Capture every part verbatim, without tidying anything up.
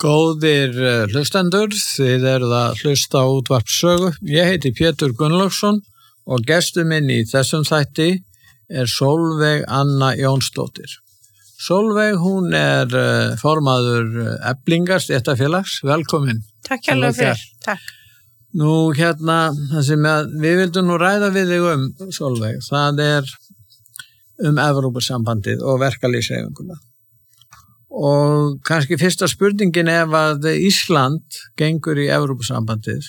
Góðir hlustendur, þið eruð að hlusta á útvarp Sögu. Ég heiti Pétur Gunnlaugsson og gestur minn í þessum þætti er Sólveig Anna Jónsdóttir. Sólveig, hún er formaður Eflingar stéttarfélags. Velkomin. Takk hérlega fyrir. Takk. Nú hérna, það sem að, við vildum nú ræða við þig um, Sólveig, það er um Evrópusambandið og verkalýðshreyfinguna. Og kannski fyrsta spurningin ef að Ísland gengur í Evrópusambandið.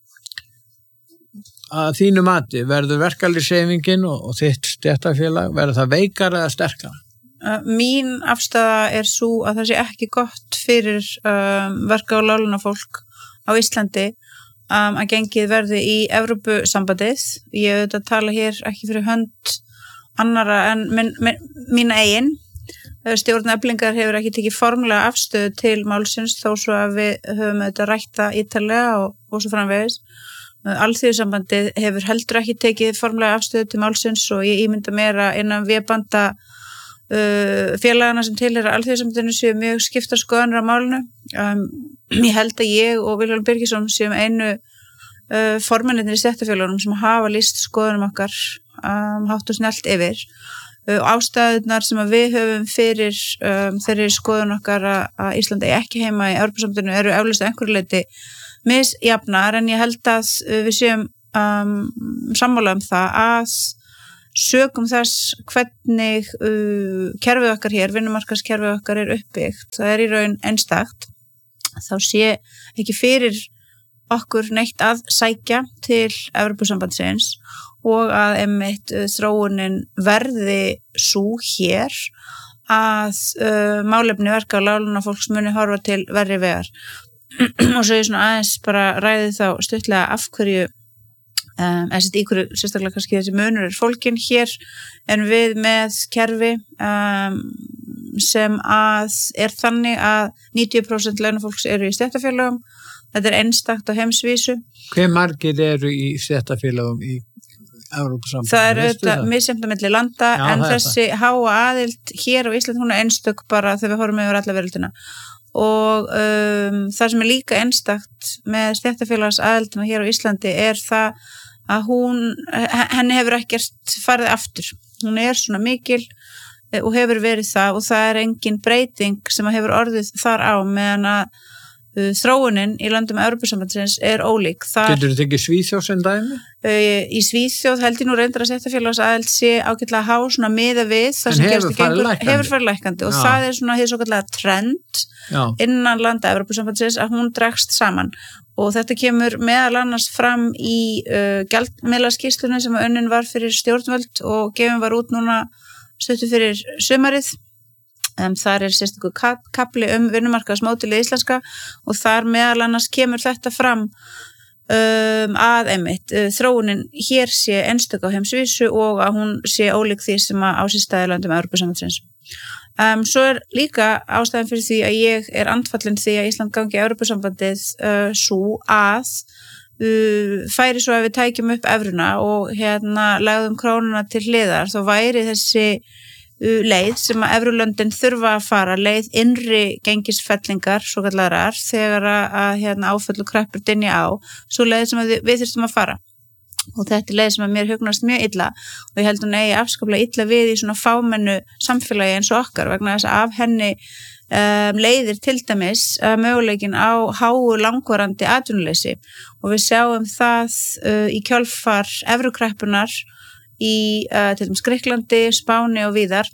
Að þínu mati, verður verkalýðshreyfingin og, og þitt stéttarfélag, verður það veikara eða sterkara? Mín afstaða er svo að það sé ekki gott fyrir um, verka- og láglaunafólk á Íslandi um, að gengið verði í Evrópusambandið. Ég auðvitað tala hér ekki fyrir hönd annara en min, min, mína eigin. Stjórn Eflingar hefur ekki tekið formlega afstöðu til málsins þó svo að við höfum auðvitað rætt það ítarlega og, og svo framvegis. Alþýðusambandið hefur heldur ekki tekið formlega afstöðu til málsins og ég ímynda mér að innan vébanda uh, félagana sem tilheyra Alþýðusambandinu séu mjög skiptar skoðanir á málinu. Um, ég held að ég og Vilhjálmur Birgisson séum einu uh, formennirnir í stéttarfélögunum sem hafa lýst skoðunum okkar um, hátt og snellt yfir. Ástæðunar sem að við höfum fyrir um, þeirri skoðun okkar að, að Íslandi ekki heima í Evrópusambandinu eru eflaust að einhverju leyti misjafnar en ég held að við séum um, sammála um það að sökum þess hvernig uh, kerfið okkar hér, vinnumarkaðskerfið okkar er uppbyggt, það er í raun einstakt, þá sé ekki fyrir okkur neitt að sækja til Evrópusambandsins og að einmitt uh, þróunin verði sú hér að uh, málefni verka og láglaunafólks muni horfa til verri vegar. Og svo ég svona aðeins bara ræði þá stuttlega af hverju um, eða í hverju sérstaklega kannski þessi munur er fólkin hér en við með kerfi um, sem að er þannig að níutíu prósent launafólks eru í stéttarfélögum. Þetta er einstakt á heimsvísu. Hve margir eru í stéttarfélögum í Evrópusambandinu? Það er auðvitað misjafnt á milli landa. Já, en þessi háa aðild hér á Ísland, hún er einstök bara þegar við horfum yfir alla veröldina. Og um, það sem er líka einstakt með stéttarfélags aðildina hér á Íslandi er það að hún, henni hefur ekkert farið aftur. Hún er svona mikil og hefur verið það og það er engin breyting sem hefur orðið þar á meðan að þróunin í löndum Evrópusambandsins er ólík. Þar, Getur þetta ekki Svíþjóð sem dæmi? Í Svíþjóð held ég nú reyndar að stéttarfélags aðild sé ágætlega há svona miða við það sem hefur farið lækkandi. Hefur farið lækkandi og Já. Það er svona hið svokallaða trend Já. Innan landa Evrópusambandsins að hún dregst saman og þetta kemur meðal annars fram í uh, gjaldmiðlaskýrslunni sem unnin var fyrir stjórnvöld og gefin var út núna stuttu fyrir sumarið. Um, þar er sérstaklega kapli um vinnumarkaðsmódelið íslenska og þar meðal annars kemur þetta fram um, að einmitt uh, þróunin hér sé einstök á heimsvísu og að hún sé ólík því sem á sér stað í löndum Evrópusambandsins. Um, svo er líka ástæðan fyrir því að ég er andfallin því að Ísland gangi í Evrópusambandið uh, svo að uh, færi svo að við tækjum upp evruna og hérna lagðum krónuna til hliðar þá væri þessi leið sem að Evrulöndin þurfa að fara, leið innri gengisfellingar, svo kallarar, þegar að, að hérna, áföllu kreppur dynja á, svo leið sem við, við þurftum að fara. Og þetta er leið sem að mér hugnast mjög illa og ég held hún eigi afskaplega illa við í svona fámennu samfélagi eins og okkar vegna þess að af henni um, leiðir til dæmis uh, möguleikin á háu langvarandi atvinnuleysi og við sjáum það uh, í kjölfar evrukreppunar í uh, til dæmis Grikklandi, Spáni og víðar.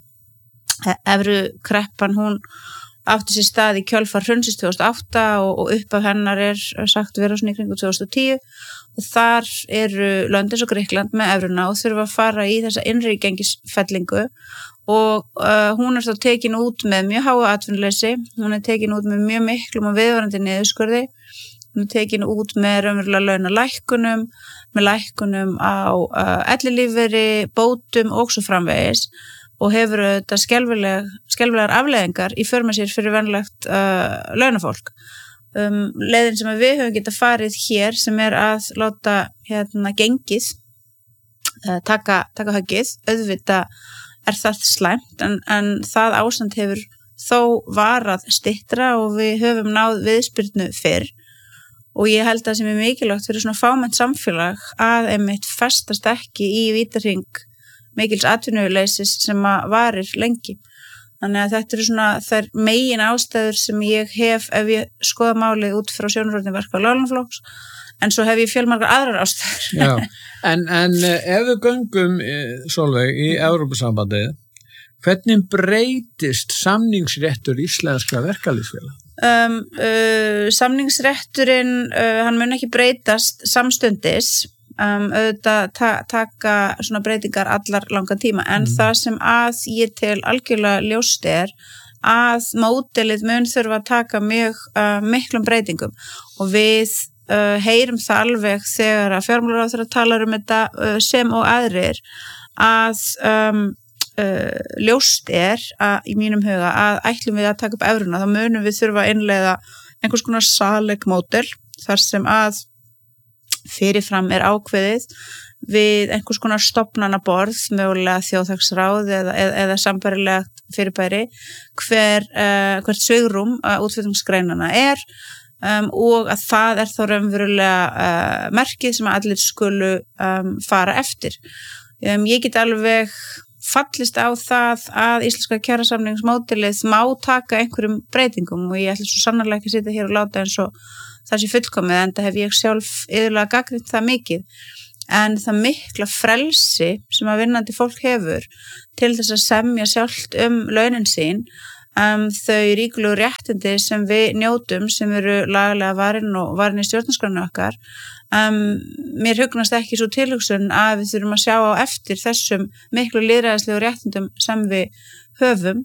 Evrukreppan hún átti sér stað í kjölfar hrunsins tvö þúsund og átta og, og upp af hennar er sagt vera svona í kringu tvö þúsund og tíu og þar eru lönd eins og Grikkland með evruna og þurfa að fara í þessa innri gengisfellingu og uh, hún er þá tekin út með mjög háu atvinnuleysi, hún er tekin út með mjög miklum og viðvarandi niðurskurði, hún er tekin út með raunverulega launalækkunum, með lækkunum á uh, ellilífeyri, bótum og svo framvegis og hefur þetta skelfileg, skelfilegar afleiðingar í för með sér fyrir venlegt uh, launafólk. Um, leiðin sem við höfum geta farið hér sem er að láta hérna gengið uh, taka, taka höggið, auðvitað er það slæmt en, en það ástand hefur þó var að styttra og við höfum náð viðspyrnu fyrr og ég held að sem er mikilvægt fyrir svona fámennt samfélag að einmitt festast ekki í vítahring mikils atvinnuleysis sem að varir lengi. Þannig að þetta eru svona þær megin ástæður sem ég hef ef ég skoða málið út frá sjónarhorni verka- og láglaunafólks, en svo hef ég fjölmargar aðrar ástæður. Já, en, en ef við göngum, Sólveig, í Evrópusambandið, hvernig breytist samningsréttur íslenskra verkalýðsfélaga? Um, uh, samningsrétturinn, uh, hann mun ekki breytast samstundis, um, auðvitað ta taka svona breytingar allar langan tíma, en mm. það sem að ég til algjörlega ljóst er að módelið mun þurfa að taka mjög uh, miklum breytingum og við uh, heyrum það alveg þegar að fjármálaráðherra talar um þetta uh, sem og aðrir að um, Uh, ljóst er að, í mínum huga að ætlum við að taka upp evruna þá munum við þurfa að innleiða einhvers konar salegmódel þar sem að fyrirfram er ákveðið við einhvers konar stofnanaborð mögulega þjóðhagsráð eða, eða, eða sambærilegt fyrirbæri hver, uh, hvert svigrúm uh, útflutningsgreinana er um, og að það er þá raunverulega uh, merkið sem allir skulu um, fara eftir. Um, ég get alveg fallist á það að íslenska kjarasamningsmódelið má taka einhverjum breytingum og ég ætla svo sannarlega ekki að sitja hér og láta eins og það sé fullkomið, en það hef ég sjálf yfirlega gagnrýnt það mikið, en það mikla frelsi sem að vinnandi fólk hefur til þess að semja sjálft um launin sín, um, þau ríkulegu réttindi sem við njótum sem eru lagalega varin og varin í stjórnarskránni okkar. Um, mér hugnast ekki svo tilhugsun að við þurfum að sjá á eftir þessum miklu lýðræðislegu réttindum sem við höfum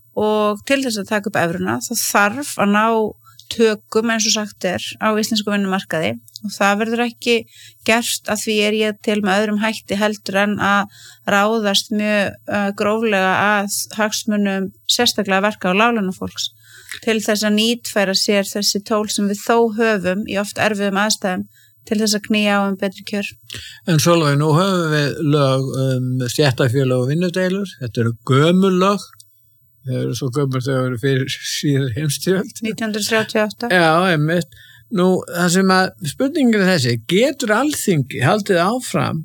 og til þess að taka upp evruna þá þarf að ná tökum eins og sagt er á íslensku vinnumarkaði og það verður ekki gert að því er ég til með öðrum hætti heldur en að ráðast mjög uh, gróflega að hagsmunum sérstaklega verka- og láglaunafólks til þess að nýtfæra sér þessi tól sem við þó höfum í oft erfiðum aðstæðum til þess að knýja á um betri kjör. En Sólveig, nú höfum við lög um stéttarfélög og vinnudeilur, þetta eru gömul lög, þau eru svo gömul þegar eru fyrir síður heimstyrjöld. nítján hundruð þrjátíu og átta. Já, einmitt. Nú, það sem að spurningin er þessi, getur Alþingi haldið áfram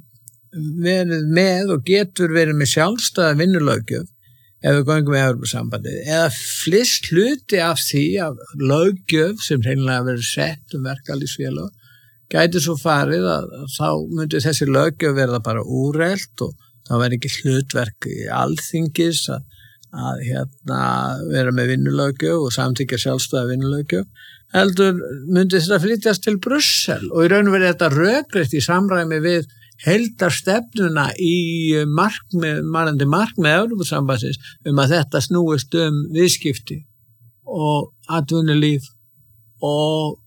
verið með og getur verið með sjálfstæða vinnulöggjöf ef við göngum með Evrópusambandið, eða flest hluti af því af löggjöf sem hreinlega verið sett um verkalýðsfélög gæti svo farið að, að þá myndi þessi löggjöf verða bara úrelt og þá verði ekki hlutverk í Alþingis að, að hérna, vera með vinnulöggjöf og samþykkja sjálfstæða vinnulöggjöf, heldur myndi þetta flytjast til Brussel og í raun verið þetta rökrétt í samræmi við heildarstefnuna í markmið, margandi markmið Evrópusambandsins um að þetta snúist um viðskipti og atvinnulíf og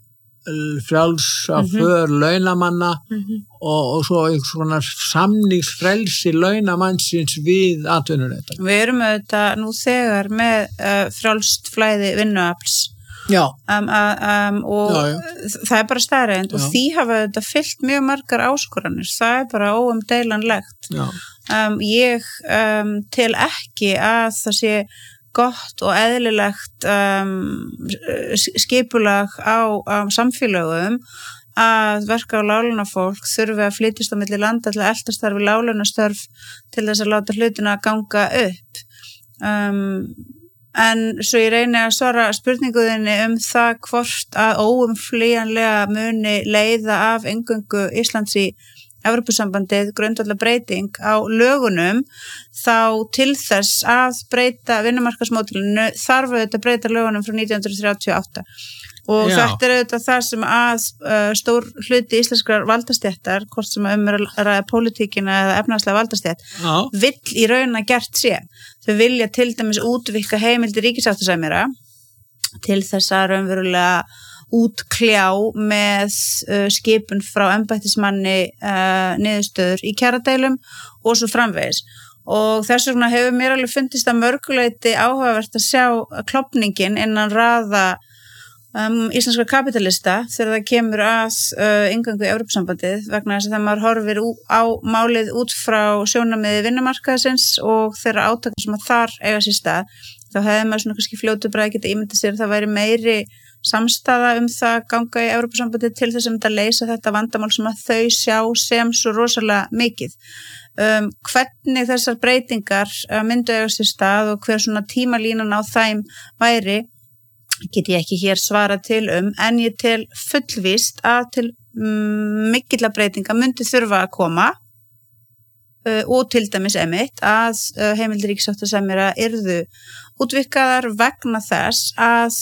frjálsa för mm-hmm. launamanna mm-hmm. og, og svo einhvers konar samningsfrelsi launamannsins við atvinnuréttar. Við erum auðvitað nú þegar með uh, frjálst flæði vinnuafls um, um, og já, já. Það er bara staðreynd og því hafa þetta fyllt mjög margar áskoranir, það er bara óumdeilanlegt. Um, ég um, tel ekki að það sé gott og eðlilegt um, skipulag á, á samfélögum að verka- og láglaunafólk þurfi að flytjast á milli landa til að eltastörf við láglaunastörf til þess að láta hlutina ganga upp. Um, en svo ég reyni að svara spurninguðinni um það hvort að óumflýjanlega muni leiða af eingöngu Íslands í Evrópusambandið grundvallar breyting á lögunum þá til þess að breyta vinnumarkaðsmódelinu þarf auðvitað að breyta lögunum frá nítján hundruð þrjátíu og átta og Já. Þetta er auðvitað það sem að uh, stór hluti íslenskrar valdastéttar, hvort sem um er að ræða pólitíkina eða efnahagslega valdastétt, Já. Vill í raun að gert sé. Þau vilja til dæmis útvíkka heimildir ríkissáttasemjara til þess að raunverulega útkljá með uh, skipun frá embættismanni uh, niðurstöður í kjaradeilum og svo framvegis. Og þess vegna hefur mér alveg fundist að mörguleiti áhugavert að sjá klopningin innan raða um, íslenska kapitalista þegar það kemur að uh, inngöngu í Evrópusambandið vegna þess að það maður horfir á málið út frá sjónarmiði vinnumarkaðsins og þeirra átaka sem að þar eiga sér stað. þá hefði maður svona kannski fljótu bara að geta ímyndað sér að það væri meiri samstaða um það að ganga í Evrópusambandið til þess að leysa þetta vandamál sem að þau sjá sem svo rosalega mikið. Um, hvernig þessar breytingar myndu eiga sér stað og hver svona tímalínan á þeim væri, get ég ekki hér svara til um, en ég tel fullvíst að til um, mikilla breytinga myndi þurfa að koma uh, og til dæmis emitt að uh, heimildir ríkissáttasemjara yrðu útvikkaðar vegna þess að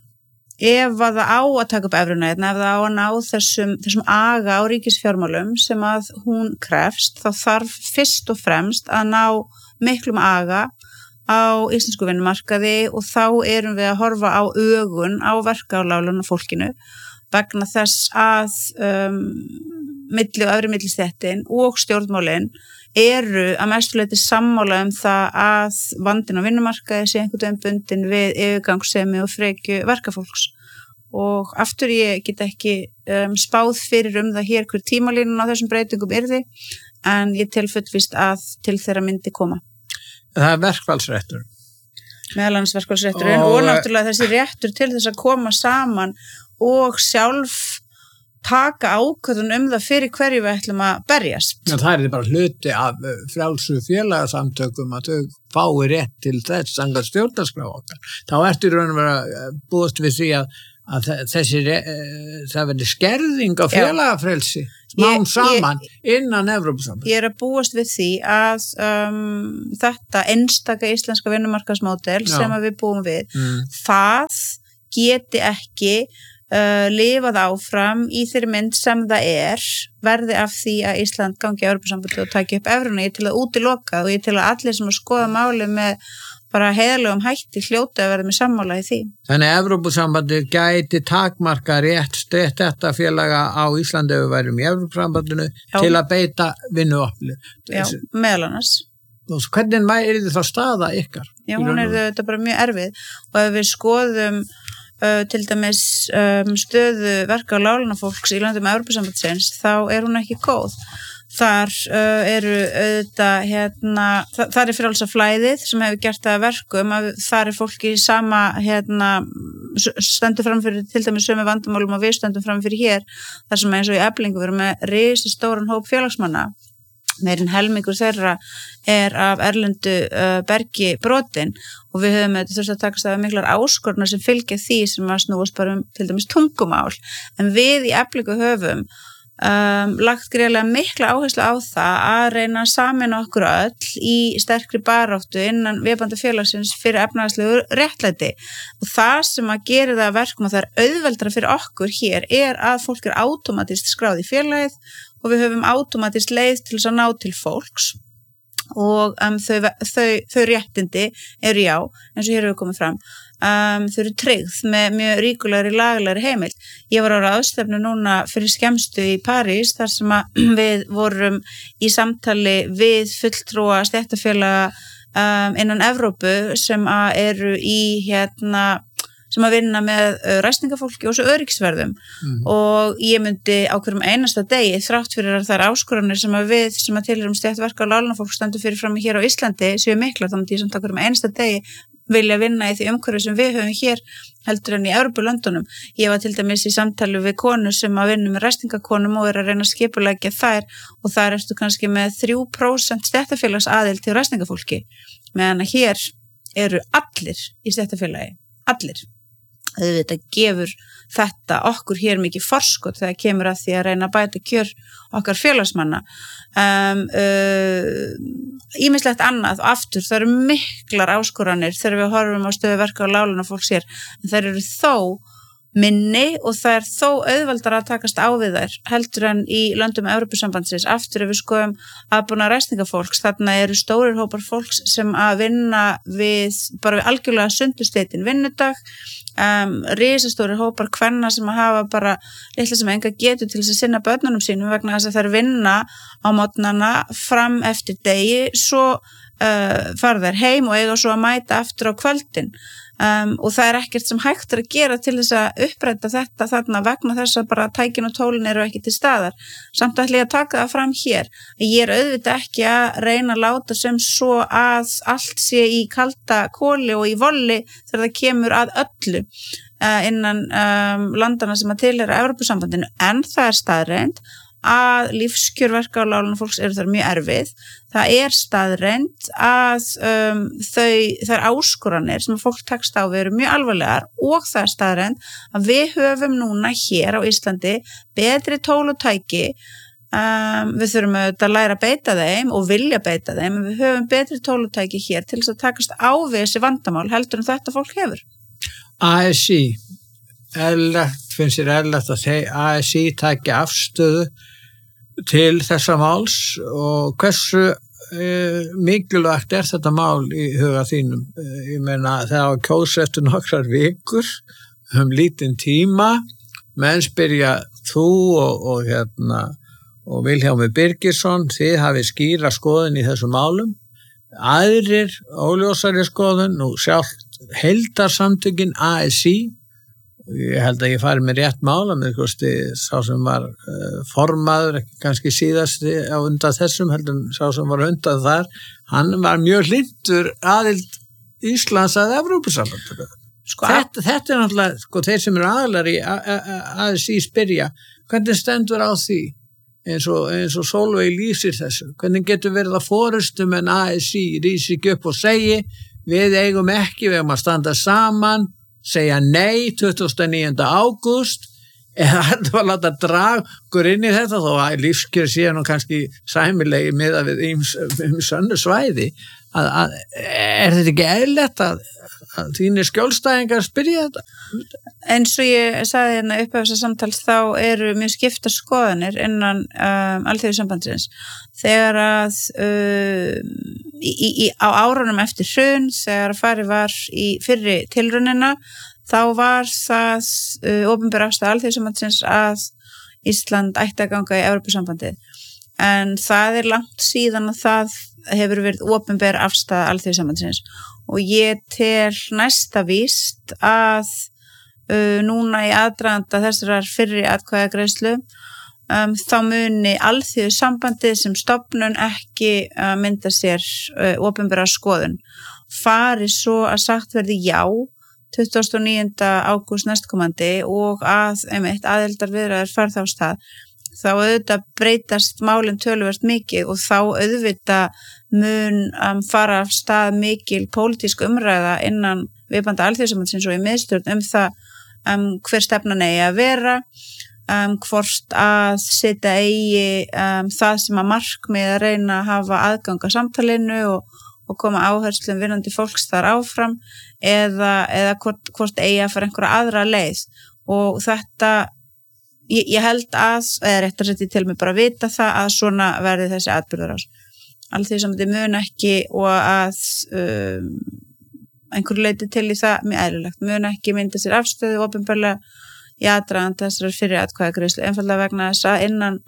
ef að það á að taka upp evruna, ef það á að ná þessum, þessum aga á ríkisfjármálum sem að hún krefst, þá þarf fyrst og fremst að ná miklum aga á íslensku vinnumarkaði og þá erum við að horfa á ögun á verkáláluna fólkinu vegna þess að um, milli og öðru millistéttin og stjórnmálin eru að mestuleyti sammála um það að vandinn á vinnumarkaði sé einhvern veginn bundin við yfirgangssemi og frekju verkafólks og aftur ég get ekki um, spáð fyrir um það hér hver tímalínan á þessum breytingum yrði en ég tel fullvíst að til þeirra myndi koma. Það er verkfallsréttur. Meðal annars verkfallsrétturinn og, og náttúrulega þessi réttur til þess að koma saman og sjálf taka ákvörðun um það fyrir hverju við ætlum að berjast. Ja, það er bara hluti af frjálsu félagasamtökum að þau fái rétt til þess samkvæmt stjórnarskrá okkar. Þá ertu í raun og vera búist við því að, að þessi, það verður skerðing á félagafrelsi smám saman ég, innan Evrópusamband. Ég er að búast við því að um, þetta einstaka íslenska vinnumarkaðsmódel sem að við búum við, mm. það geti ekki Uh, lifað áfram í þeirri mynd sem það er verði af því að Ísland gangi í Evrópusambandið og taki upp evruna. Ég til að útiloka og ég til að allir sem að skoða máli með bara heiðarlegum hætti hljóta að verða með sammála í því. Þannig að Evrópusambandið gæti takmarka rétt þetta félaga á Íslandi ef við værum í Evrópusambandinu til að beita vinnuafli. Já, meðal annars. Og hvernig er þetta þá staða ykkar? Já, hún er þetta bara mjög erfið og ef við skoðum Uh, til dæmis um, stöðu verka og lálunafólks í landum Evrópusambandsins þá er hún ekki góð. Þar uh, eru auðvitað hérna, þa þar er frjálsa flæðið sem hefur gert það að verkum að þar er fólki sama hérna, stendur framfyrir til dæmis sömu vandamálum og við stöndum framfyrir hér þar sem eins og í Eflingu við erum með risastóran hóp félagsmanna. Meirinn helmingur þeirra er af erlendu uh, bergi brotin og við höfum þetta þurft að takast af miklar áskornar sem fylgja því sem að snúast bara um til dæmis tungumál en við í Eflingu höfum um, lagt greiðlega mikla áherslu á það að reyna að sameina okkur öll í sterkri baráttu innan vébandafélagsins fyrir efnahagslegu réttlæti og það sem að gera það að verkum að það er auðveldara fyrir okkur hér er að fólk er átómatist skráð í félagið og við höfum átómatist leið til þess að ná til fólks og um, þau, þau, þau réttindi eru já, eins og hér hefur komið fram, um, þau eru tryggð með mjög ríkulegri, lagalegri heimild. Ég var á ráðstefnu núna fyrir skemmstu í París þar sem að við vorum í samtali við fulltrúa stéttarfélaga um, innan Evrópu sem að eru í hérna sem að vinna með ræstingafólki og svo öryggisverðum mm. og ég myndi á hverjum einasta degi þrátt fyrir að það er áskoranir sem að við sem að tilheyrum stéttverka og lálunafólk standur fyrir fram hér á Íslandi séu miklar, þá myndi ég samt á hverjum einasta degi vilja vinna í því umhverfi sem við höfum hér heldur en í Evrópulöndunum. Ég var til dæmis í samtali við konu sem að vinna með ræstingakonum og er að reyna að skipuleggja þær og þar ertu kannski með þrjú prósent stéttarfélags aðild til ræstingafólki meðan að hér eru allir í stéttarfélagi, allir. Þetta gefur þetta okkur hér mikið forskot þegar kemur að því að reyna að bæta kjör okkar félagsmanna um, uh, ýmislegt annað og aftur það eru miklar áskoranir þegar við horfum á stöðu verka og lálunafólks hér en þær eru þó minni og það er þó auðveldara að takast á við þær heldur en í löndum Evrópusambandsins. Aftur ef við skoðum aðbúna ræstingafólks, þarna eru stórir hópar fólks sem að vinna við bara við algjörlega sundusteytin vinnudag, um, risastórir hópar kvenna sem að hafa bara litla sem enga getur til þess að sinna börnunum sínum vegna þess að þær vinna á mótnana fram eftir degi, svo uh, fara þær heim og eiga svo að mæta aftur á kvöldin. um, og það er ekkert sem hægt er að gera til þess að uppræta þetta þarna vegna þess að bara tækin og tólin eru ekki til staðar. Samt ætla ég að taka það fram hér. Ég er auðvitað ekki að reyna að láta sem svo að allt sé í kalda koli og í volli þegar það kemur að öllu uh, innan um, landana sem að tilheyra Evrópusambandinu, en það er staðreind að lífskjör verka og láglaunafólks eru þar mjög erfið. Það er staðreind að um, þau, þær áskoranir sem fólk tekst á við eru mjög alvarlegar og það er staðreind að við höfum núna hér á Íslandi betri tól og tæki. Um, við þurfum auðvitað að læra að beita þeim og vilja beita þeim, en við höfum betri tól og tæki hér til þess að takast á við þessi vandamál heldur en þetta fólk hefur. A S I, eðlilegt, finnst þér eðlilegt að segja A S I taki afstöðu til þessa máls og hversu uh, mikilvægt er þetta mál í huga þínum? Uh, ég meina þegar á kjósa eftir nokkrar vikur um lítinn tíma, menn spyrja þú og, og hérna og Vilhjálmur Birgisson, þið hafið skýra skoðun í þessum málum, aðrir óljósari skoðun og sjálft heildarsamtökin A S I. Ég held að ég fari með rétt mála með kosti sá sem var uh, formaður, ekki kannski síðasti á undan þessum, heldur sá sem var undan þar, hann var mjög hlynntur aðild Íslands að Evrópusambandinu. Sko, þetta, þetta er náttúrulega, sko, þeir sem eru aðilar í A S I spyrja, hvernig stendur á því? Eins og, eins og Sólveig lýsir þessu. Hvernig getur verið að fórustum en A S I rísi ekki upp og segi, við eigum ekki, við eigum að standa saman, segja nei tuttugasta og níunda ágúst eða þetta var að láta draga okkur inn í þetta þó að lífskjör séu nú kannski sæmilegi miðað við ýmis önnur svæði að, að, er þetta ekki eðlilegt að, að þínir skjólstæðingar spyrja þetta? Eins og ég sagði hérna upp af þessa samtals þá eru mjög skiptar skoðanir innan um, Alþýðusambandsins þegar að uh, í, í, á árunum eftir hrun þegar að farið var í fyrri tilraunina þá var það uh, opinber afstaða Alþýðusambandsins að Ísland ætti að ganga í Evrópusambandið, en það er langt síðan að það hefur verið opinber afstaða Alþýðusambandsins og ég tel næsta víst að uh, núna í aðdraganda þessarar fyrri atkvæðagreiðslu um, þá muni Alþýðusambandið sem stofnun ekki uh, mynda sér uh, opinbera skoðun. Fari svo að sagt verði já tuttugasta og níunda ágúst næstkomandi og að einmitt aðildar viðræður fari þá af stað, þá auðvitað breytast málin töluvert mikið og þá auðvitað mun um, fara af stað mikil pólitísk umræða innan viðbanda Alþýðusambandsins og í miðstjórn um það um, hver stefnan eigi að vera, um, hvort að setja eigi um, það sem að markmið að reyna að hafa aðgang að samtalinu og, og koma áherslum vinnandi fólks þar áfram eða, eða hvort, hvort eigi að fara einhverja aðra leið og þetta Ég, ég held að, eða rétt að setja til mig bara að vita það að svona verði þessi atburðarás. Alþýðusambandið mun ekki og að um, einhverju leiti til í það mjög eðlilegt. Mun ekki mynda sér afstöðu opinberlega í aðdraganda þessar fyrir atkvæðagreiðslu, einfaldlega vegna þess að innan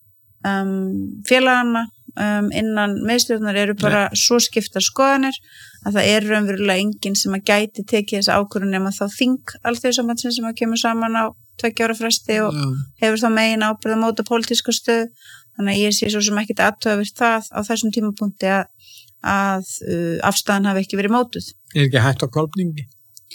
um, félagana, um, innan miðstjórnar eru bara Nei. Svo skiptar skoðanir að það er raunverulega enginn sem að gæti tekið þessa ákvörðun nema þá þing Alþýðusambandsins sem að kemur saman á tveggja ára fresti og Já. Hefur þá megin ábyrgð að móta pólitíska stöð, þannig að ég sé svo sem ekkert athugavert það á þessum tímapunkti að, að uh, afstæðan hafi ekki verið mótuð. Er ekki hægt á klofningi?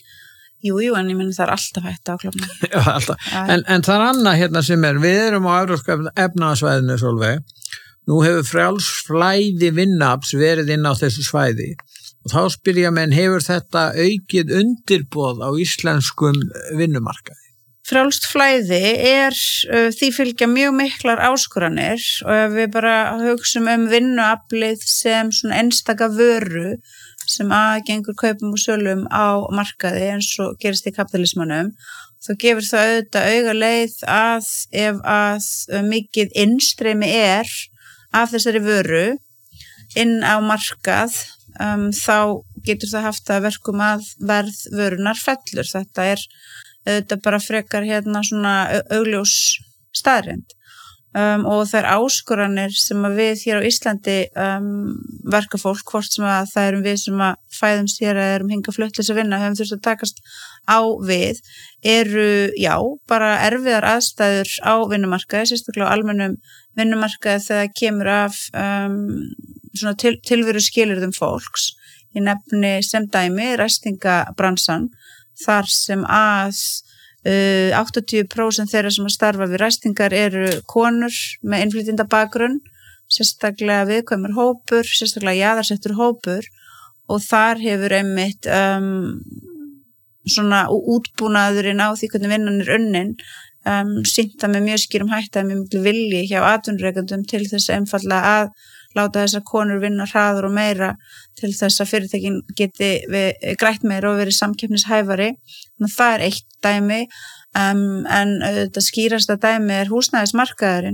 Jú, jú, en ég minna það er alltaf hægt á klofningi. Já, alltaf. En, en það er annað hérna sem er, við erum á Evrópska efnahagsvæðinu, Sólveig, nú hefur frjáls flæði vinnuafls verið inn á þessu svæði og þá spyrja menn, hefur þetta aukið undirboð á íslenskum vinnumarkaði? Frjálst flæði er uh, því fylgja mjög miklar áskoranir og ef við bara hugsum um vinnuaflið sem svona einstaka vöru sem aðgengur kaupum og sölum á markaði eins og gerist í kapitalismanum, þá gefur það auðvitað auga leið að ef að uh, mikið innstreymi er af þessari vöru inn á markað, um, þá getur það haft að verkum að verð vörunar fellur. Þetta er auðvitað bara frekar hérna svona augljós staðreynd um, og þær áskoranir sem að við hér á Íslandi um, verkafólk, hvort sem að það erum við sem að fæðumst hér eða erum hingað fluttlis að vinna, höfum þurft að takast á við, eru, já, bara erfiðar aðstæður á vinnumarkaði, sérstaklega á almennum vinnumarkaði þegar kemur af um, svona til, tilveru skilyrðum fólks. Ég nefni sem dæmi ræstingabransan, þar sem að uh, áttatíu prósent þeirra sem að starfa við ræstingar eru konur með innflytjenda bakgrunn, sérstaklega viðkvæmur hópur, sérstaklega jaðarsettur hópur, og þar hefur einmitt um, svona útbúnaðurinn á því hvernig vinnan er unnin um, sýnt að með mjög skýrum hætti að mjög miklu vilji hjá atvinnurekendum til þess einfallega að láta þessar konur vinna hraður og meira til þess að fyrirtækin geti við, grætt meira og verið samkeppnishæfari. Þannig að það er eitt dæmi, um, en þetta skýrasta dæmi er húsnæðismarkaðurinn,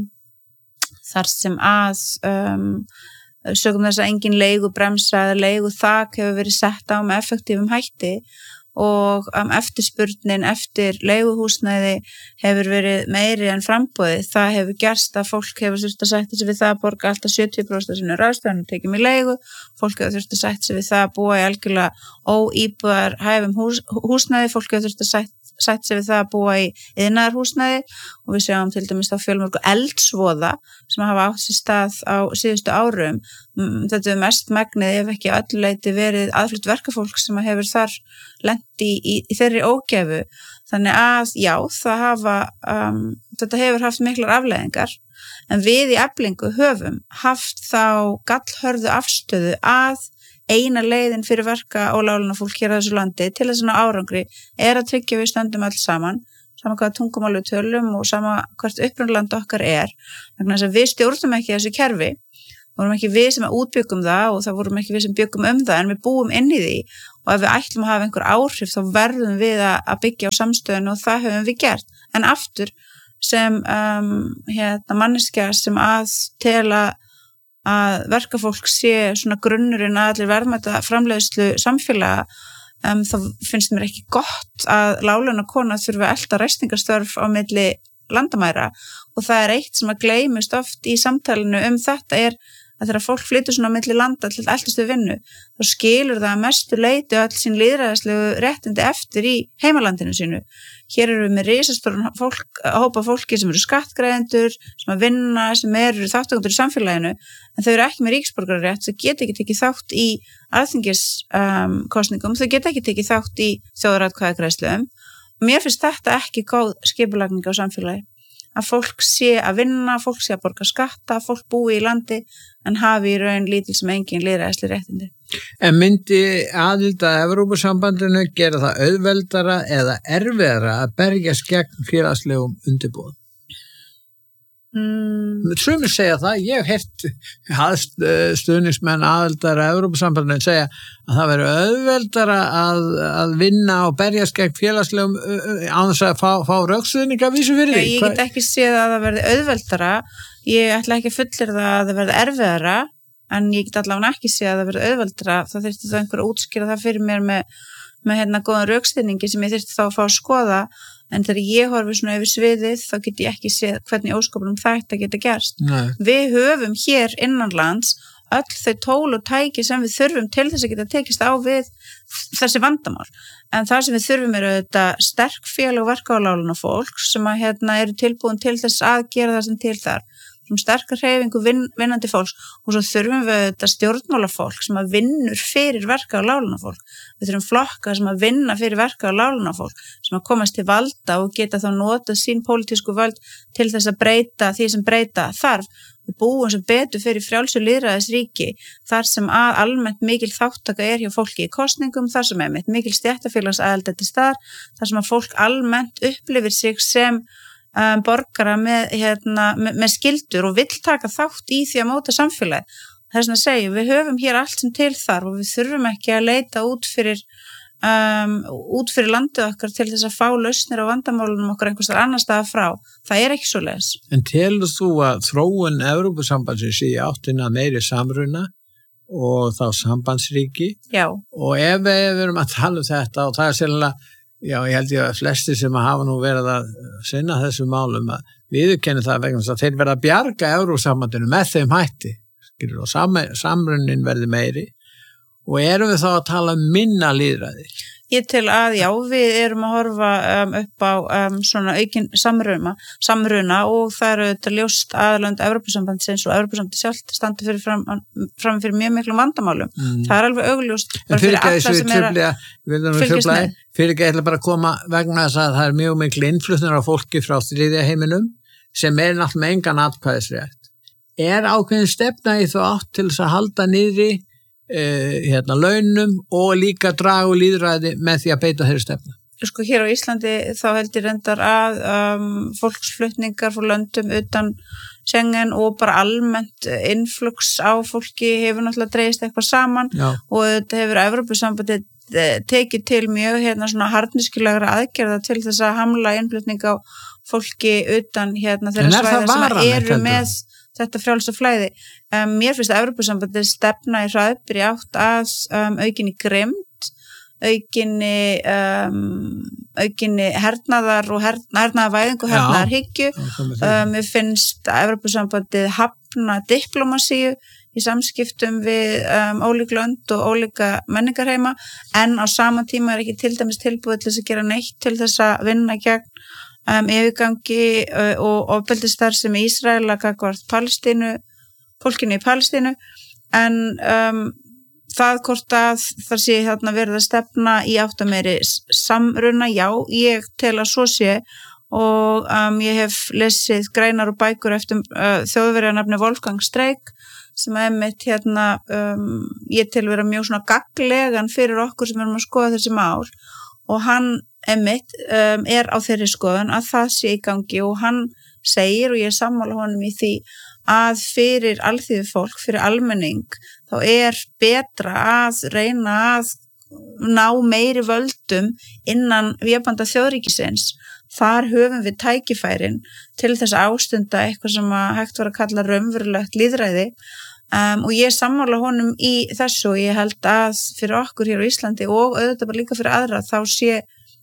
þar sem að um, sögum þess að engin leigubremsa eða leiguþak hefur verið sett á með effektífum hætti, og um, eftirspurnin eftir leiguhúsnæði hefur verið meiri en framboðið. Það hefur gerst að fólk hefur þurft að sætta sig við það að borga alltaf sjötíu prósent af sínu ráðstöfunum, tekið með leigu, fólk hefur þurft að sætta sig við það að búa í algjörlega óíbúðar hæfum hús, húsnæði, fólk hefur þurft að sætta sætt sig við það að búa í iðnaðarhúsnæði, og við sjáum til dæmis þá fjölmörgu eldsvoða sem hafa átt sér stað á síðustu árum. Þetta er mest megnið ef ekki öllu leyti verið aðflutt verkafólk sem hefur þar lent í, í, í þeirri ógæfu. Þannig að já, það hafa um, þetta hefur haft miklar afleiðingar, en við í Eflingu höfum haft þá gallhörðu afstöðu að eina leiðin fyrir verka og láglaunafólk hér á þessu landi til þess að árangri er að tryggja við stöndum öll saman, sama hvaða tungumál við tölum og sama hvert upprunaland okkar er, vegna þess að við stjórnum ekki þessu kerfi, vorum ekki við sem útbyggum það og það vorum ekki við sem byggum um það, en við búum inn í því, og ef við ætlum að hafa einhver áhrif þá verðum við að byggja á samstöðun, og það höfum við gert. En aftur sem um, hérna, manneskja sem að tela að verkafólk sé svona grunnurinn að allir verðmæta framleiðslu samfélaga, um, þá finnst mér ekki gott að láglaunakona þurfi að elta ræstingastörf á milli landamæra, og það er eitt sem að gleymist oft í samtalinu um þetta er að þegar fólk flytur svona á milli landa til eldastu vinnu, þá skilur það að mestu leyti öll sín lýðræðislegu réttindi eftir í heimalandinu sínu. Hér eru við með risastóran fólk, hópa fólki sem eru skattgreiðendur, sem að vinna, sem eru þáttakendur í samfélaginu, en þau eru ekki með ríkisborgararétt, þau geta ekki tekið þátt í alþingiskosningum, um, þau geta ekki tekið þátt í þjóðaratkvæðagreiðslum. Mér finnst þetta ekki góð skipulagning á samfélagi, að fólk sé að vinna, fólk sé að borga skatta, fólk búi í landi en hafi í raun lítil sem engin lýðræðisleg réttindi. En myndi aðild að Evrópusambandinu gera það auðveldara eða erfiðara að berjast gegn félagslegum undirboðum? Mm. Sumir segja það, ég hef heyrt stuðningsmenn aðildar að Evrópusambandinu segja að það veri auðveldara að, að vinna og berjast gegn félagslegum án þess að fá, fá rökstuðninga vísu fyrir því. Ég get ekki séð að það verði auðveldara, ég ætla ekki fullir það að það verði erfiðara, en ég get allavega ekki séð að það verði auðveldara, það þyrfti þá einhver að útskýra það fyrir mér með, með hérna góðan rökstuðningi sem ég þyrfti þá að fá að skoða. En þegar ég horfi svona yfir sviðið, þá get ég ekki séð hvernig óskopunum þetta geta gerst. Nei. Við höfum hér innanlands öll þau tól og tæki sem við þurfum til þess að geta tekist á við þessi vandamál. En það sem við þurfum eru þetta sterk félag og verka á láglaunafólk sem að hérna eru tilbúin til þess að gera það sem til þar. Um sterkar hreyfingu vin, vinnandi fólks, og svo þurfum við þetta stjórnmálafólk sem að vinnur fyrir verka og láglaunafólk. Við þurfum flokka sem að vinna fyrir verka og láglaunafólk, sem að komast til valda og geta þá notað sín pólitísku völd til þess að breyta því sem breyta þarf. Við búum sem betur fyrir frjálsu lýðræðisríki, þar sem að almennt mikil þáttaka er hjá fólki í kosningum, þar sem er mikil stéttarfélagsaðild til staðar, þar sem að fólk almennt upplifir sig sem Um, borgara með, hérna, með, með skildur og vill taka þátt í því að móta samfélagi. Það er svona að segja, við höfum hér allt sem til þar og við þurfum ekki að leita út fyrir, um, út fyrir landið okkar til þess að fá lausnir á vandamálunum okkar einhvers þar annar staðar frá. Það er ekki svoleiðis. En telur þú að þróun Evrópusambandsins í áttina meiri samruna og þá sambandsríki? Já. Og ef við erum að tala um þetta og það er sérlega Já, ég held ég að flestir sem hafa nú verið að sinna þessu málum að viðurkenna það vegna þess að þeir verða að bjarga Evrópusambandinu með þeim hætti, skilur, og sam, samrunnin verði meiri og erum við þá að tala um minna lýðræði? Ég til að já, við erum að horfa um, upp á um, svona aukin samruna, samruna og það eru þetta ljóst aðalönd Evrópusambandsins og Evrópusambandi sjálft standi fyrir fram, fram fyrir mjög miklum vandamálum. Mm. Það er alveg augljóst bara fyrir alla sem er að fylgjast með. Fyrir ekki ætla bara að koma vegna þess að það er mjög miklu innflutnar af fólki frá þriðja heiminum sem er náttúrulega með engan atkvæðisrétt. Er ákveðin stefna í þá átt til þess að halda niðri Uh, hérna launum og líka draga og lýðræði með því að beita þeirri stefnu? Sko hér á Íslandi þá heldur reyndar að um, fólksflutningar frá löndum utan Schengen og bara almennt influx á fólki hefur náttúrulega dreigist eitthvað saman. Já. Og þetta hefur Evrópusambandi tekið til mjög hérna svona harðnískulegra aðgerða til þess að hamla innflutning á fólki utan hérna þeirra svæða sem eru með þetta frjálsa flæði. Um, mér finnst að Evrópusambandi stefna í hraðbyr í átt að um, aukinni grimmd, aukinni, um, aukinni hernaðar og herna, hernaðarvæðingu, hernaðarhyggju. Um, mér finnst að Evrópusambandið hafna diplomasíu í samskiptum við um, ólík lönd og ólíka menningarheima, en á sama tíma er ekki til dæmis tilbúið til þess að gera neitt til þess að vinna gegn Um, yfirgangi uh, og ofbeldisstarf sem Ísraela gagnvart Palestínu, fólkinu í Palestínu, en um, það hvort að það sé þarna verið að stefna í átt að meiri samruna, já, ég tel að svo sé og um, ég hef lesið greinar og bækur eftir uh, þjóðverjanafni Wolfgang Streeck sem er mitt hérna, um, ég tel vera mjög svona gagnlegan fyrir okkur sem erum að skoða þessi mál og hann Emmitt um, er á þeirri skoðun að það sé í gangi og hann segir og ég er sammála honum í því að fyrir alþýðu fólk, fyrir almenning þá er betra að reyna að ná meiri völdum innan vébanda þjóðríkisins. Þar höfum við tækifærin til þess að ástunda eitthvað sem að hægt var að kalla raunverulegt lýðræði um, og ég er sammála honum í þessu og ég held að fyrir okkur hér á Íslandi og auðvitað bara líka fyrir aðra þá sé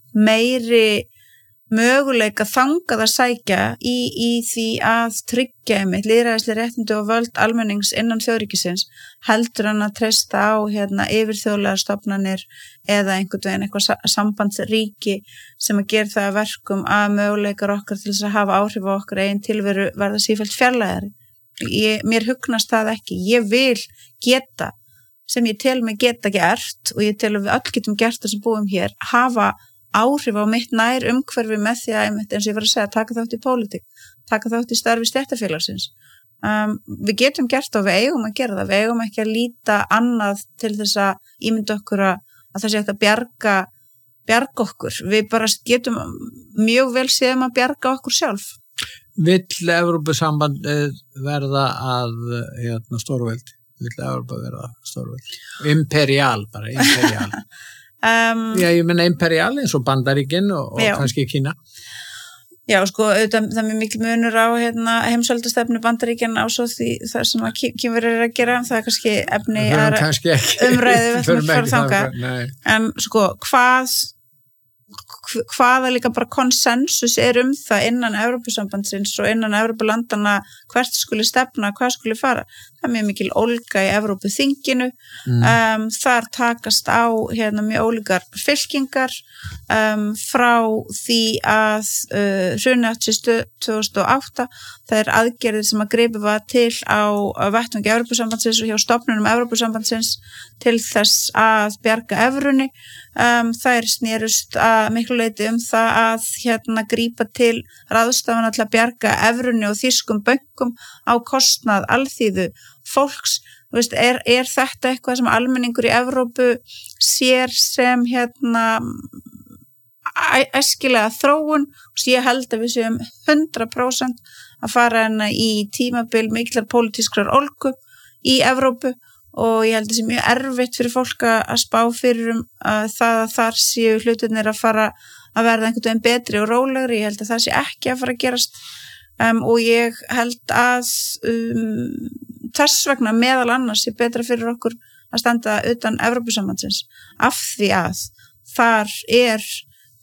meiri möguleika þangað að sækja í, í því að tryggja einmitt lýðræðisleg réttindi og völd almennings innan þjóðríkisins heldur hann að treysta á hérna, yfirþjóðlegar stofnanir eða einhvern veginn eitthvað sambandsríki sem að gera það að verkum að möguleikar okkar til þess að hafa áhrif á okkar eigin tilveru verða sífellt fjarlægari. Ég, mér hugnast það ekki. Ég vil geta, sem ég tel mig geta gert og ég tel að við öll getum gert það sem búum hér, hafa áhrif á mitt nær umhverfi með því að, eins og ég var að segja, taka þátt í pólitík, taka þátt í starfi stéttarfélagsins. Um, við getum gert og við eigum að gera það, við eigum ekki að líta annað til þess að ímynda okkur að, að það sé hægt að bjarga, bjarga okkur. Við bara getum mjög vel séðum að bjarga okkur sjálf. Vill Evrópusamband verða að hérna, stórveldi? Vill Evrópa verða stórveldi? Imperial bara, imperial. Um, já, ég menna imperial eins og Bandaríkin og, og kannski Kína. Já, sko, auðvitað, það er mjög mikil munur á hérna, heimsveldastefnu Bandaríkin á svo því það sem að Kínverjar eru að gera, það er kannski efni umræðu við þurfum að fara þangað. En sko, hvað hvaða líka bara konsensus er um það innan Evrópusambandsins og innan Evrópulandana hvert skuli stefna, hvað skuli fara. Það er mjög mikil ólga í Evrópuþinginu, mm. um, þar takast á hérna mjög ólíkar fylkingar um, frá því að uh, hrunið átti sér tvö þúsund og átta, það er aðgerðir sem að gripið var til á vettvangi Evrópusambandsins og hjá stofnunum Evrópusambandsins til þess að bjarga evrunni. Um, þær snerust að miklu leyti um það að hérna grípa til ráðstafana til að bjarga evrunni og þýskum bönkum á kostnað alþýðu fólks. Veist, er, er þetta eitthvað sem almenningur í Evrópu sér sem hérna æskilega þróun? Ég held að við séum hundrað prósent að fara hérna í tímabil miklar pólitískrar ólgu í Evrópu og ég held að það sé mjög erfitt fyrir fólk að spá fyrir um að það að þar séu hlutirnir að fara að verða einhvern veginn betri og rólegri. Ég held að það sé ekki að fara að gerast um, og ég held að um, þess vegna meðal annars sé betra fyrir okkur að standa utan Evrópusambandsins af því að þar er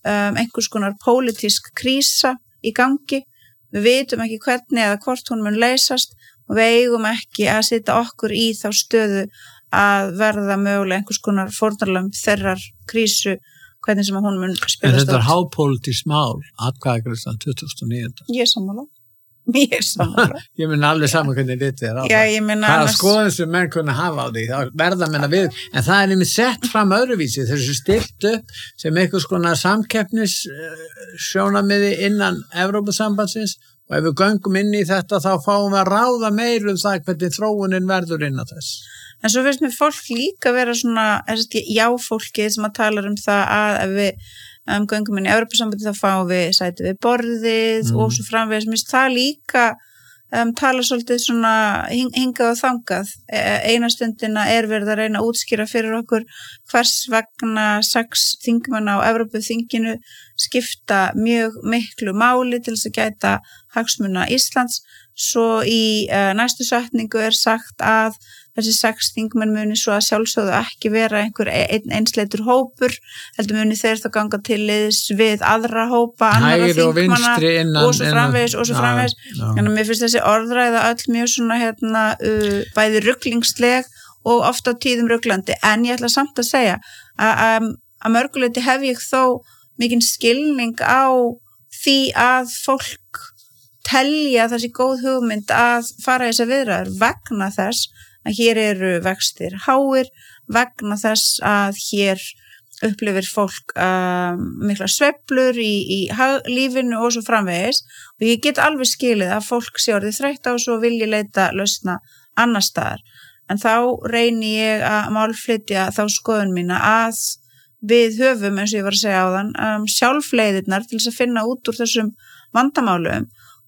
um, einhvers konar pólitísk krísa í gangi, við vitum ekki hvernig eða hvort hún mun leysast og við eigum ekki að setja okkur í þá stöðu að verða mögulega einhvers konar fórnarlömb þeirrar krísu, hvernig sem hún mun spilast út. En þetta er hápólitískt mál, atkvæðagreiðslan tuttugasta og níunda. Ég er sammála. Ég er sammála. Ég minn alveg saman hvernig litið er á Já, ég meina það. annars... Það er skoðum sem menn kunna hafa á því, það verða menna við, en það er nefnir sett fram öðruvísi, þessu stilt upp sem einhvers konar samkeppnis sjónamiði innan Evrópusambandsins og ef við göngum inn í þetta þá fáum við að ráða meir um það hvernig þróunin verður inn á þess. En svo finnst mér fólk líka vera svona, já fólkið sem að tala um það að ef við um, göngum inn í Evrópusambandi þá fáum við sæti við borðið mm. og svo framvegis, mér finnst það líka um, tala svolítið svona hing, hingað og þangað. Eina stundina er verið að reyna að útskýra fyrir okkur hvers vegna sex þingmenn á Evrópuþinginu skipta mjög miklu máli til þess að gæta hagsmuna Íslands. Svo í uh, næstu setningu er sagt að þessi sex þingmenn muni svo að sjálfsögðu ekki vera einhver ein, einsleitur hópur, heldur muni þeir þá ganga til liðs við aðra hópa, annara þingmanna og svo framvegis og svo framvegis. Þannig að mér finnst þessi orðræða öll mjög svona hérna uh, bæði ruglingsleg og oft á tíðum ruglandi, en ég ætla samt að segja að um, að mörguleyti hef ég þó mikinn skilning á því að fólk telja þessi góð hugmynd að fara í þessar viðræður vegna þess að hér eru vextir háir, vegna þess að hér upplifir fólk um, mikla sveiflur í, í lífinu og svo framvegis og ég get alveg skilið að fólk sé orðið þreytt á og svo vilji leita lausna annar staðar. En þá reyni ég að málflytja þá skoðun mína að við höfum, eins og ég var að segja áðan, um, sjálfleiðirnar til þess að finna út úr þessum vandamálum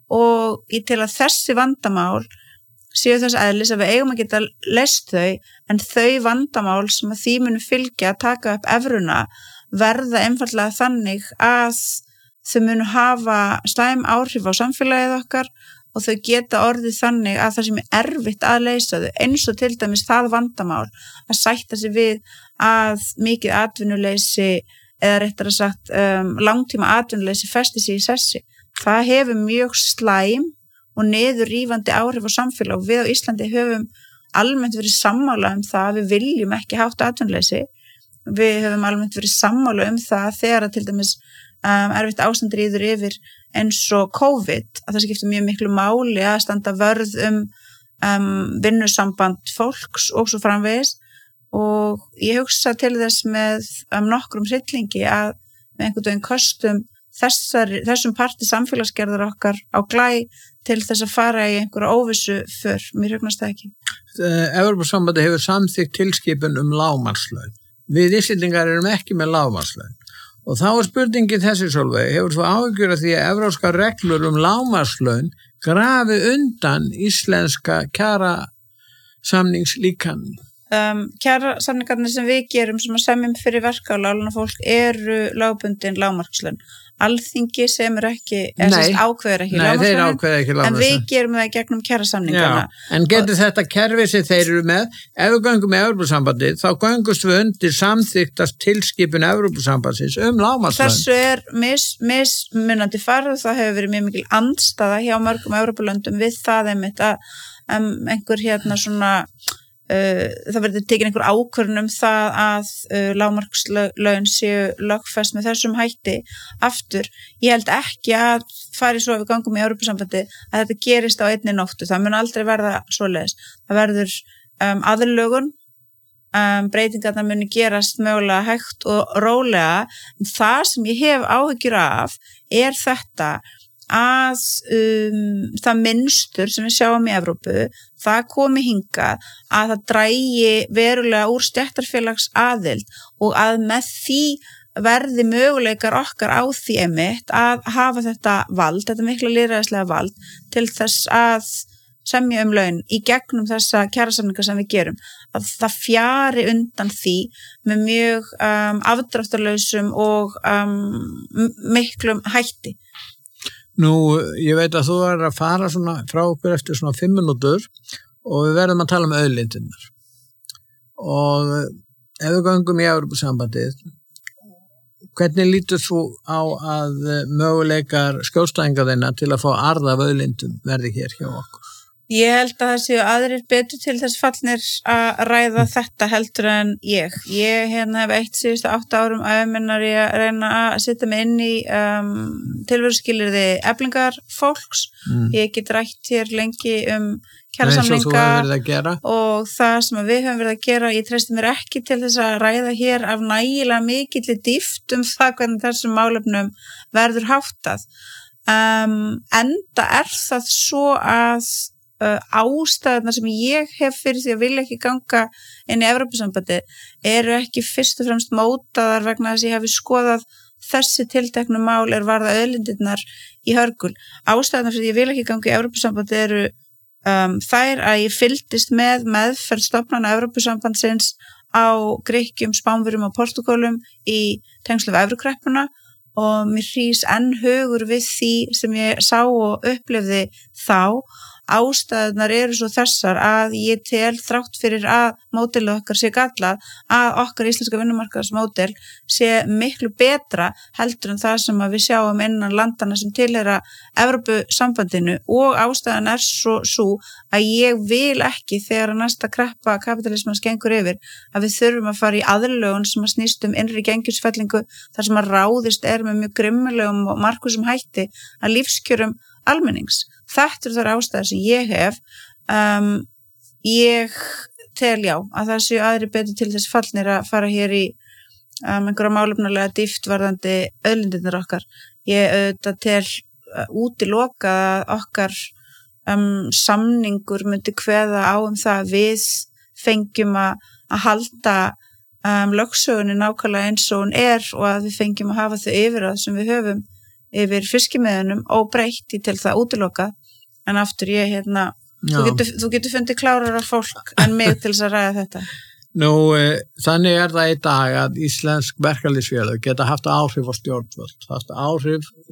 og ég til að þessi vandamál séu þess eðlis að við eigum að geta leyst þau, en þau vandamál sem að því munu fylgja að taka upp evruna verða einfallega þannig að þau munu hafa slæm áhrif á samfélagið okkar og þau geta orðið þannig að það sem er erfitt að leysa þau, eins og til dæmis það vandamál að sætta sig við að mikið atvinnuleysi eða réttar að sagt um, langtíma atvinnuleysi festi sig í sessi. Það hefur mjög slæm og niðurrífandi áhrif á samfélag og við á Íslandi höfum almennt verið sammála um það að við viljum ekki hátt atvinnuleysi. Við höfum almennt verið sammála um það þegar að til dæmis um, erfitt ástand ríður yfir eins og COVID, að það skiptir mjög miklu máli að standa vörð um, um vinnusamband fólks og svo framvegis og ég hugsa til þess með um, nokkrum hryllingi að með einhvern veginn kostum Þessar, þessum parti samfélagsgerðar okkar á glæ til þess að fara í einhverja óvissu för, mér hugnast það ekki. Evrópusambandi hefur samþykkt tilskipun um lágmarkslaun. Við Íslendingar erum ekki með lágmarkslaun. Og þá er spurningin þessi Sólveig, hefur þú áhyggjur af því að evrópskar reglur um lágmarkslaun grafi undan íslenska kjara samningslíkan? Um, kjara samningarnir sem við gerum sem að semjum fyrir verka og láluna fólk eru lögbundin lágmarkslaun. Alþingi sem er ekki Nei, ákveður ekki Nei þeir ákveða ekki lágmarkslaun. En við gerum það gegnum kjarasamningana. En getur og, þetta kerfi sem þeir eru með, ef við göngum með Evrópusambandið, þá göngust við undir samþyktast tilskipun Evrópusambandsins um lágmarkslaun. Þessu er mis, mismunandi farið, það hefur verið mjög mikil andstaða hjá mörgum Evrópulöndum við það einmitt að um, einhver hérna svona Uh, það verður tekin einhver ákvörðun um það að uh, lágmarkslaun séu lögfest með þessum hætti aftur. Ég held ekki að fari svo að við gangum í Evrópusambandi að þetta gerist á einni nóttu. Það mun aldrei verða svoleiðis. Það verður um, aðlögun, um, breytingarnar muni gerast mögulega hægt og rólega. En það sem ég hef áhyggjur af er þetta að um, það mynstur sem við sjáum í Evrópu, það komi hingað að það drægi verulega úr stéttarfélags aðild og að með því verði möguleikar okkar á því einmitt að hafa þetta vald, þetta mikla lýðræðislega vald til þess að semja um laun í gegnum þessa kjarasamninga sem við gerum, að það fjari undan því með mjög um, afdráttarlausum og um, miklum hætti. Nú, ég veit að þú er að fara svona frá okkur eftir svona fimm minútur og við verðum að tala um auðlindirnar. Og ef við göngum í Evrópusambandið, hvernig lítur þú á að möguleikar skjólstæðingarðina til að fá arð af auðlindum verði hér hjá okkur? Ég held að það séu aðrir betur til þess fallnir að ræða þetta heldur en ég. Ég hérna hef eitt síðustu átta árum æfiminnar í að reyna að setja mig inn í um, tilveruskilyrði eflingar fólks. Mm. Ég get rætt hér lengi um kjarasamninga og það sem við höfum verið að gera. Ég treysti mér ekki til þess að ræða hér af nægilega mikilli dýpt um það hvernig þessum málefnum verður háttað. Um, enda er það svo að Uh, ástæðuna sem ég hef fyrir því að vilja ekki ganga inn í Evrópusambandi eru ekki fyrst og fremst mótaðar vegna þess að ég hafi skoðað þessi tilteknu mál er varða auðlindirnar í hörgul. Ástæðuna fyrir því að ég vil ekki ganga í Evrópusambandi eru um, þær að ég fylgdist með meðferð stofnana Evrópusambandsins á Grikkjum, Spánverjum og Portúgalum í tengslu við evrukreppuna og mér hrís enn hugur við því sem ég sá og upplifði þá. Ástæðunar eru svo þessar að ég tel þrátt fyrir að módelið okkar sé gallað að okkar íslenska vinnumarkaðsmódel sé miklu betra heldur en það sem að við sjáum innan landana sem tilheyra Evrópusambandinu og ástæðan er svo, svo að ég vil ekki þegar að næsta kreppa kapitalismans gengur yfir að við þurfum að fara í aðlögun sem að snýst um innri gengisfellingu þar sem að ráðist er með mjög grimmilegum og markusum hætti að lífskjörum almennings. Þetta er þar ástæður sem ég hef. Um, ég tel já að það séu aðri betur til þess fallnir að fara hér í um, einhverja málefnulega dýpt varðandi auðlindirnar okkar. Ég auðvitað tel uh, útiloka að okkar um, samningur myndi kveða á um það að við fengjum að, að halda um, lögsögunni nákvæmlega eins og hún er og að við fengjum að hafa þau yfir að sem við höfum yfir fiskimiðunum óbreytt í til það útiloka en aftur ég hérna þú getur, þú getur fundið klárara fólk en mig til þess að ræða þetta. Nú, e, þannig er það í dag að íslensk verkalýðsfélög geta haft áhrif á stjórnvöld, haft áhrif